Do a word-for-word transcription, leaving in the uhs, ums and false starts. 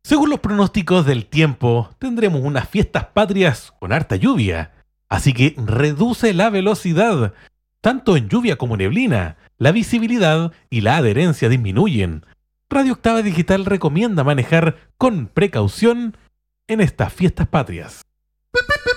Según los pronósticos del tiempo, tendremos unas fiestas patrias con harta lluvia, así que reduce la velocidad. Tanto en lluvia como neblina, la visibilidad y la adherencia disminuyen. Radio Octava Digital recomienda manejar con precaución en estas fiestas patrias.